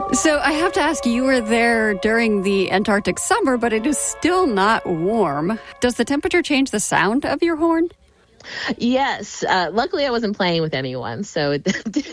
So I have to ask, you were there during the Antarctic summer, but it is still not warm. Does the temperature change the sound of your horn? Yes. Luckily, I wasn't playing with anyone, so it